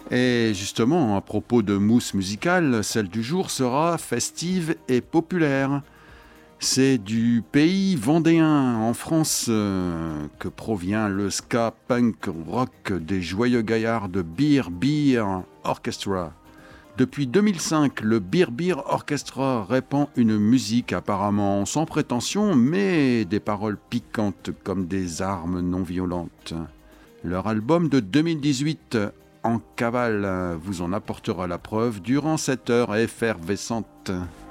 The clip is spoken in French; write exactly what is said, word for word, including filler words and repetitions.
Et justement, à propos de mousse musicale, celle du jour sera festive et populaire. C'est du pays vendéen, en France, euh, que provient le ska punk rock des joyeux gaillards de Beer Beer Orchestra. Depuis deux mille cinq, le Beer Beer Orchestra répand une musique apparemment sans prétention, mais des paroles piquantes comme des armes non violentes. Leur album de deux mille dix-huit, En cavale, vous en apportera la preuve durant cette heure effervescente.